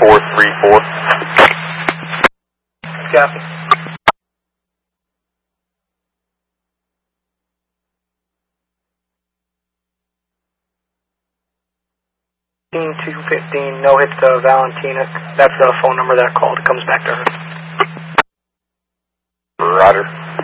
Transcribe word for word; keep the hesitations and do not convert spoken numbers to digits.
four three four. Copy. two fifteen, no hits to Valentina. That's the phone number that I called. It comes back to her. Roger.